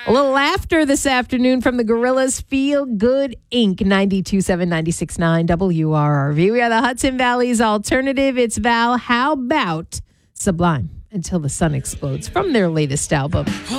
A little laughter this afternoon from the Gorillas. Feel Good Inc. 92.7, 96.9 WRRV. We are the Hudson Valley's alternative. It's Val. How about Sublime? Until the Sun Explodes from their latest album.